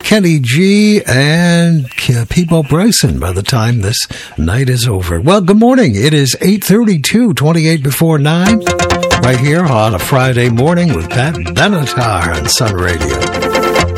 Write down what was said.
Kenny G, and Peebo Bryson by the time this night is over. Well, good morning. It is 8:32, 28 before 9, right here on a Friday morning with Pat Benatar on Sun Radio.